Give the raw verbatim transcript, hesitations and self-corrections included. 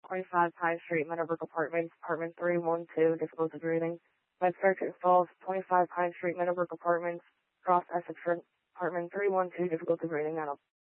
twenty-five Pine Street, Meadowbrook Apartments, apartment three one two, difficulty greeting. Med search installs twenty-five Pine Street, Meadowbrook Apartments, Cross Essex, apartment three one two, difficulty greeting.